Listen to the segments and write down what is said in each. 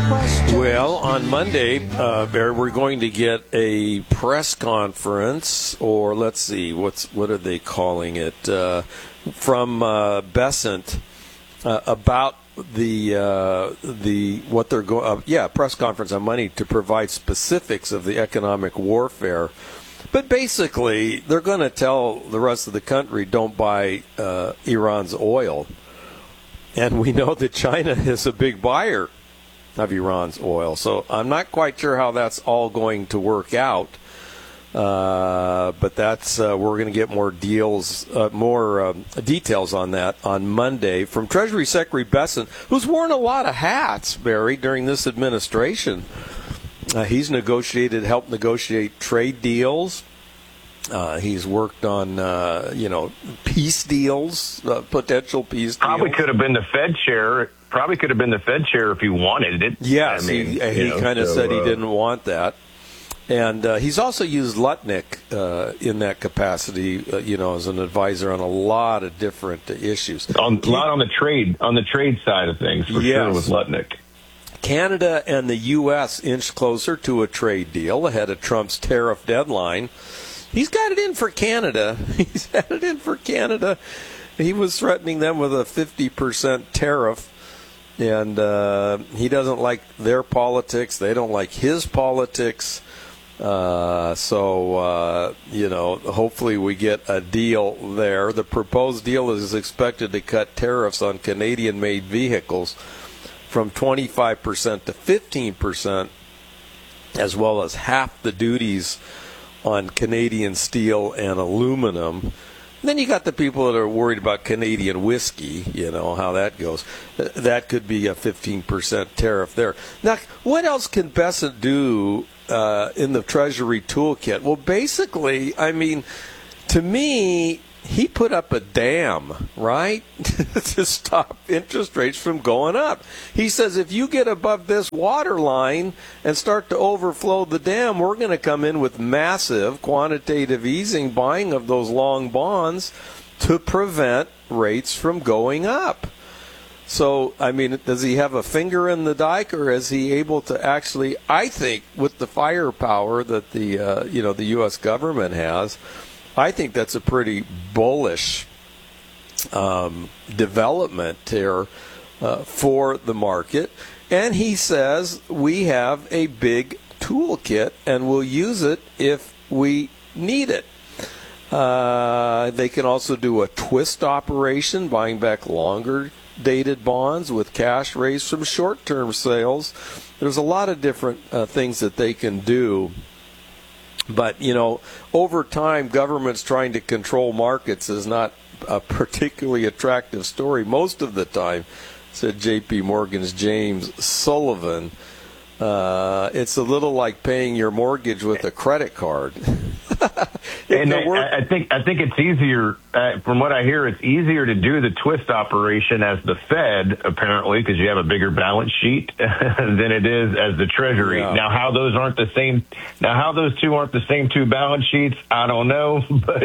Well, on Monday, Barry, we're going to get a press conference, or let's see, what are they calling it, from Bessent about the what they're going. Press conference on Monday to provide specifics of the economic warfare. But basically, they're going to tell the rest of the country, don't buy Iran's oil. And we know that China is a big buyer of Iran's oil. So I'm not quite sure how that's all going to work out. But that's we're going to get more details on that on Monday from Treasury Secretary Bessent, who's worn a lot of hats, Barry, during this administration. He's helped negotiate trade deals. He's worked on, peace deals, potential peace deals. Probably could have been the Fed chair. Probably could have been the Fed chair if he wanted it. Yes, he kind of said he didn't want that. And he's also used Lutnick in that capacity, as an advisor on a lot of different issues. A lot on the trade side of things, for sure, with Lutnick. Canada and the U.S. inched closer to a trade deal ahead of Trump's tariff deadline. He's got it in for Canada. He's had it in for Canada. He was threatening them with a 50% tariff, and he doesn't like their politics. They don't like his politics. Hopefully we get a deal there. The proposed deal is expected to cut tariffs on Canadian-made vehicles from 25% to 15%, as well as half the duties on Canadian steel and aluminum. And then you got the people that are worried about Canadian whiskey, how that goes. That could be a 15% tariff there. Now, what else can Bessent do in the Treasury toolkit? Well, basically, to me, he put up a dam, right, to stop interest rates from going up. He says if you get above this water line and start to overflow the dam, we're going to come in with massive quantitative easing, buying of those long bonds to prevent rates from going up. So, does he have a finger in the dike, or is he able to actually, I think, with the firepower that the U.S. government has, I think that's a pretty bullish development here for the market. And he says we have a big toolkit and we'll use it if we need it. They can also do a twist operation, buying back longer dated bonds with cash raised from short-term sales. There's a lot of different things that they can do. But, over time, governments trying to control markets is not a particularly attractive story most of the time, said J.P. Morgan's James Sullivan. It's a little like paying your mortgage with a credit card. And I think it's easier, from what I hear, it's easier to do the twist operation as the Fed, apparently, because you have a bigger balance sheet than it is as the Treasury. Yeah. Now, how those two aren't the same two balance sheets, I don't know, but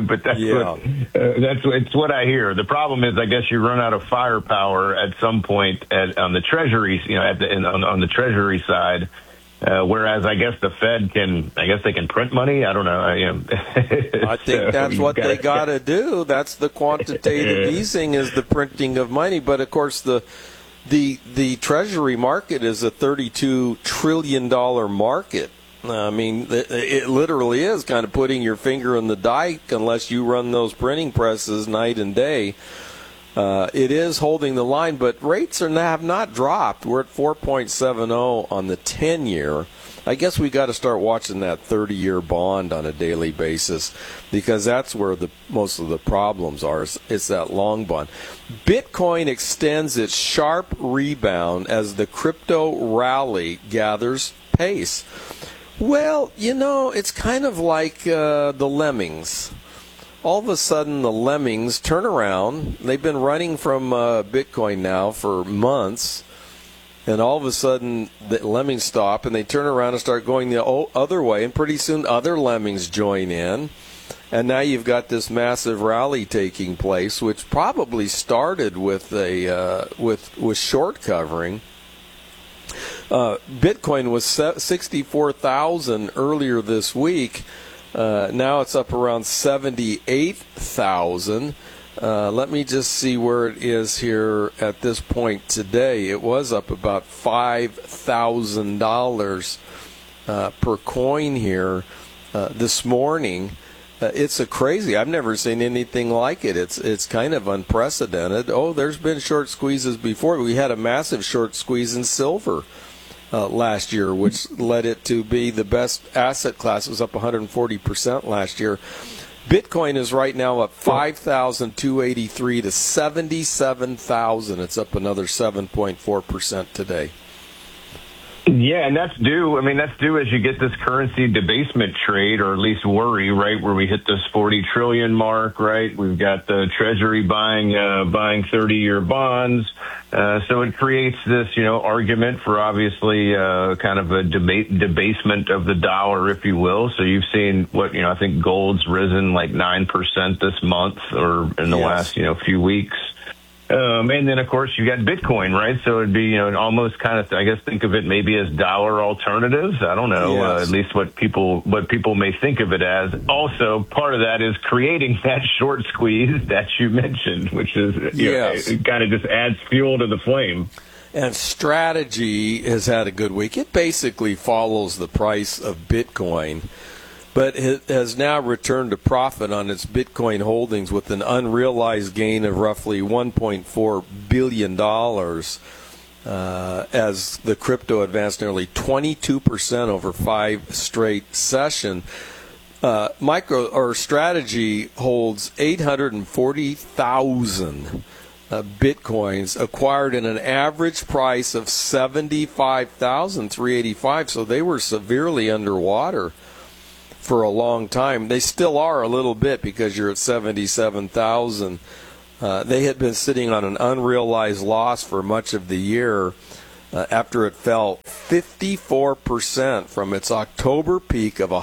it's what I hear. The problem is, I guess you run out of firepower at some point on the Treasury, on the Treasury side. Whereas I guess the Fed they can print money. I don't know. I think that's what they got to do. That's the quantitative easing, is the printing of money. But of course, the Treasury market is a $32 trillion market. It literally is kind of putting your finger in the dike unless you run those printing presses night and day. It is holding the line, but rates have not dropped. We're at 4.70 on the 10-year. I guess we got to start watching that 30-year bond on a daily basis, because that's where most of the problems are. It's that long bond. Bitcoin extends its sharp rebound as the crypto rally gathers pace. Well, it's kind of like the lemmings. All of a sudden, the lemmings turn around. They've been running from Bitcoin now for months. And all of a sudden, the lemmings stop, and they turn around and start going the other way. And pretty soon, other lemmings join in. And now you've got this massive rally taking place, which probably started with with short covering. Bitcoin was 64,000 earlier this week. Now it's up around 78,000. Let me just see where it is here at this point today. It was up about $5,000 per coin here this morning. It's a crazy. I've never seen anything like it. It's kind of unprecedented. Oh, there's been short squeezes before. We had a massive short squeeze in silver last year, which led it to be the best asset class. It was up 140% last year. Bitcoin is right now up 5,283 to 77,000. It's up another 7.4% today. Yeah, and that's due. I mean, that's due as you get this currency debasement trade, or at least worry, right, where we hit this 40 trillion mark, right? We've got the Treasury buying 30-year bonds. So it creates this, argument for obviously kind of a debasement of the dollar, if you will. So you've seen I think gold's risen like 9% this month or in the last, few weeks. And then, of course, you got Bitcoin, right? So it'd be, almost kind of, I guess, think of it maybe as dollar alternatives. I don't know, at least what people may think of it as. Also, part of that is creating that short squeeze that you mentioned, which is, it kind of just adds fuel to the flame. And Strategy has had a good week. It basically follows the price of Bitcoin, but it has now returned to profit on its Bitcoin holdings with an unrealized gain of roughly $1.4 billion as the crypto advanced nearly 22% over 5 straight sessions. Strategy holds 840,000 Bitcoins acquired in an average price of $75,385, so they were severely underwater for a long time. They still are a little bit because you're at 77,000. They had been sitting on an unrealized loss for much of the year after it fell 54% from its October peak of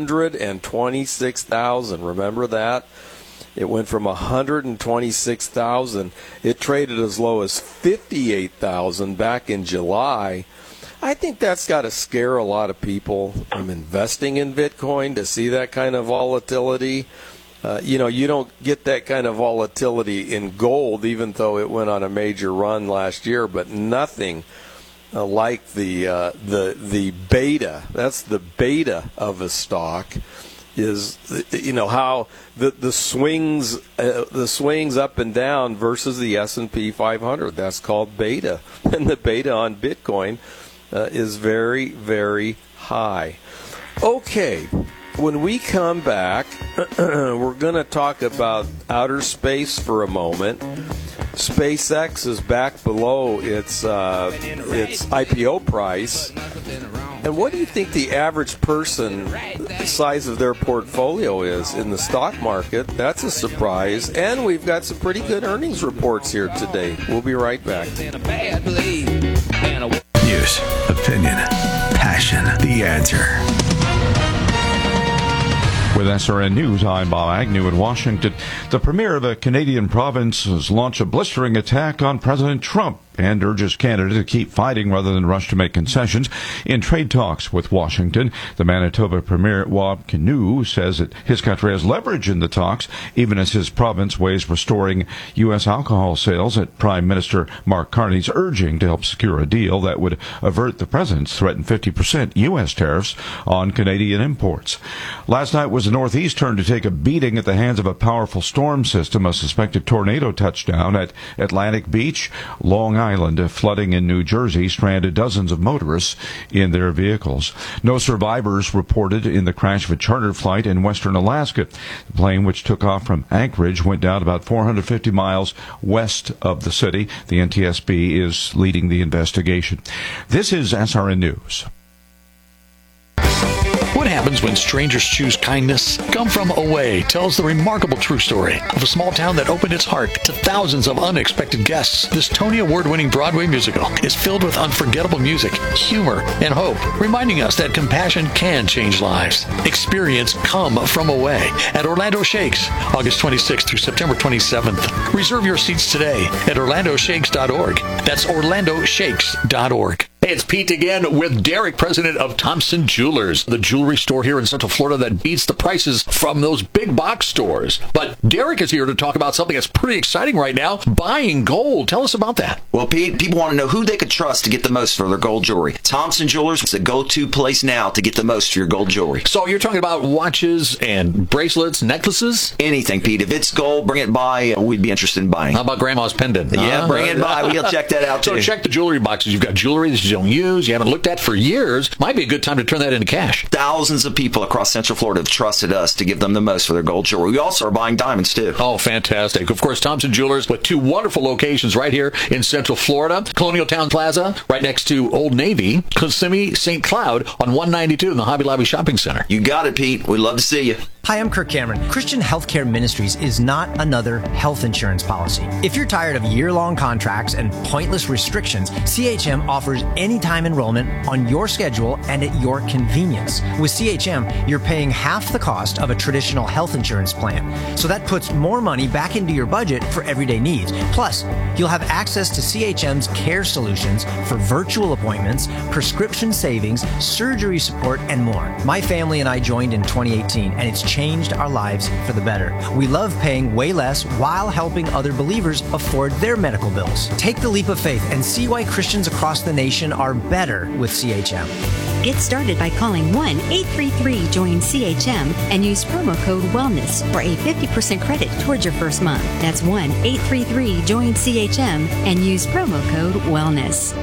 126,000. Remember that? It went from 126,000. It traded as low as 58,000 back in July. I think that's got to scare a lot of people from investing in Bitcoin to see that kind of volatility. You don't get that kind of volatility in gold, even though it went on a major run last year, but nothing like the beta. That's the beta of a stock. Is how the swings up and down versus the S&P 500. That's called beta, and the beta on Bitcoin is very, very high. Okay, when we come back, we're going to talk about outer space for a moment. SpaceX is back below its IPO price. And what do you think the average person, the size of their portfolio is in the stock market? That's a surprise. And we've got some pretty good earnings reports here today. We'll be right back. News, opinion, passion, the answer. With SRN News, I'm Bob Agnew in Washington. The premier of a Canadian province has launched a blistering attack on President Trump and urges Canada to keep fighting rather than rush to make concessions in trade talks with Washington. The Manitoba Premier, Wab Kinew, says that his country has leverage in the talks, even as his province weighs restoring U.S. alcohol sales at Prime Minister Mark Carney's urging to help secure a deal that would avert the president's threatened 50% U.S. tariffs on Canadian imports. Last night was the Northeast turn to take a beating at the hands of a powerful storm system. A suspected tornado touchdown at Atlantic Beach, Long Island. Flooding in New Jersey stranded dozens of motorists in their vehicles. No survivors reported in the crash of a charter flight in western Alaska. The plane, which took off from Anchorage, went down about 450 miles west of the city. The NTSB is leading the investigation. This is SRN News. What happens when strangers choose kindness? Come From Away tells the remarkable true story of a small town that opened its heart to thousands of unexpected guests. This Tony Award-winning Broadway musical is filled with unforgettable music, humor, and hope, reminding us that compassion can change lives. Experience Come From Away at Orlando Shakes, August 26th through September 27th. Reserve your seats today at orlandoshakes.org. That's orlandoshakes.org. Hey, it's Pete again with Derek, president of Thompson Jewelers, the jewelry store here in Central Florida that beats the prices from those big box stores. But Derek is here to talk about something that's pretty exciting right now, buying gold. Tell us about that. Well, Pete, people want to know who they could trust to get the most for their gold jewelry. Thompson Jewelers is the go-to place now to get the most for your gold jewelry. So you're talking about watches and bracelets, necklaces? Anything, Pete. If it's gold, bring it by. We'd be interested in buying. How about Grandma's pendant? Yeah, bring it by. We'll check that out, too. So check the jewelry boxes. You've got jewelry that you don't use, you haven't looked at for years. Might be a good time to turn that into cash. Thousands of people across Central Florida have trusted us to give them the most for their gold jewelry. We also are buying diamonds, too. Oh, fantastic. Of course, Thompson Jewelers with 2 wonderful locations right here in Central Florida. Colonial Town Plaza, right next to Old Navy. Kissimmee, St. Cloud on 192 in the Hobby Lobby Shopping Center. You got it, Pete. We'd love to see you. Hi, I'm Kirk Cameron. Christian Healthcare Ministries is not another health insurance policy. If you're tired of year-long contracts and pointless restrictions, CHM offers anytime enrollment on your schedule and at your convenience. With CHM, you're paying half the cost of a traditional health insurance plan. So that puts more money back into your budget for everyday needs. Plus, you'll have access to CHM's care solutions for virtual appointments, prescription savings, surgery support, and more. My family and I joined in 2018, and it's changed our lives for the better. We love paying way less while helping other believers afford their medical bills. Take the leap of faith and see why Christians across the nation are better with CHM. Get started by calling 1-833-JOIN-CHM and use promo code WELLNESS for a 50% credit towards your first month. That's 1-833-JOIN-CHM and use promo code WELLNESS.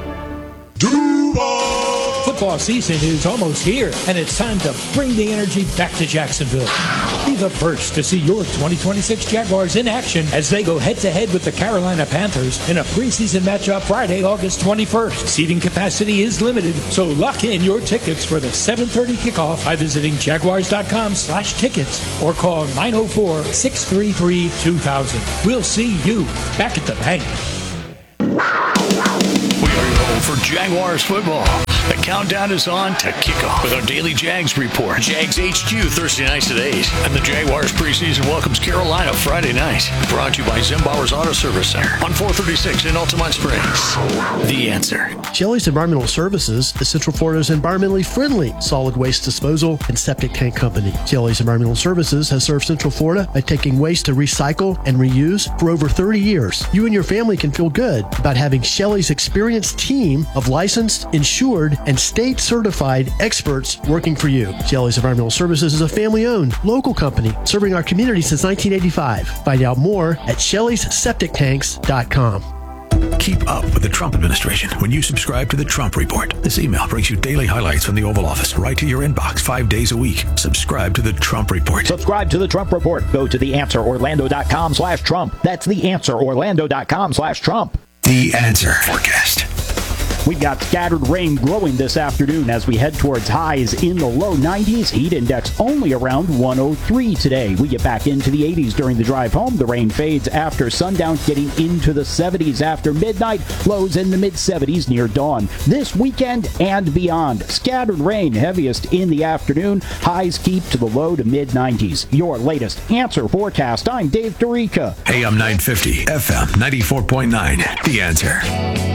Football season is almost here, and it's time to bring the energy back to Jacksonville. Be the first to see your 2026 Jaguars in action as they go head-to-head with the Carolina Panthers in a preseason matchup Friday, August 21st. Seating capacity is limited, so lock in your tickets for the 7:30 kickoff by visiting Jaguars.com/tickets or call 904-633-2000. We'll see you back at the bank. We are going for Jaguars football. The countdown is on to kickoff with our daily Jags report. Jags HQ Thursday nights at 8. And the Jaguars preseason welcomes Carolina Friday night. Brought to you by Zimbauer's Auto Service Center on 436 in Altamont Springs. The Answer. Shelley's Environmental Services is Central Florida's environmentally friendly solid waste disposal and septic tank company. Shelley's Environmental Services has served Central Florida by taking waste to recycle and reuse for over 30 years. You and your family can feel good about having Shelley's experienced team of licensed, insured, and state-certified experts working for you. Shelley's Environmental Services is a family-owned, local company serving our community since 1985. Find out more at Shelley'sSepticTanks.com. Keep up with the Trump administration when you subscribe to the Trump Report. This email brings you daily highlights from the Oval Office right to your inbox 5 days a week. Subscribe to the Trump Report. Subscribe to the Trump Report. Go to theanswerorlando.com/Trump. That's theanswerorlando.com/Trump. The Answer Forecast. We've got scattered rain growing this afternoon as we head towards highs in the low 90s. Heat index only around 103 today. We get back into the 80s during the drive home. The rain fades after sundown, getting into the 70s after midnight. Lows in the mid-70s near dawn. This weekend and beyond. Scattered rain, heaviest in the afternoon. Highs keep to the low to mid-90s. Your latest Answer forecast. I'm Dave Tarica. AM 950, FM 94.9. The Answer.